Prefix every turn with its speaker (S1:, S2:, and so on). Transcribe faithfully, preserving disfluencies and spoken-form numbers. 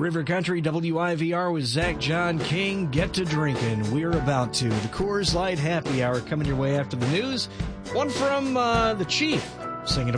S1: River Country W I V R with Zach John King. Get to drinking. We're about to. The Coors Light Happy Hour coming your way after the news. One from uh, the Chief singing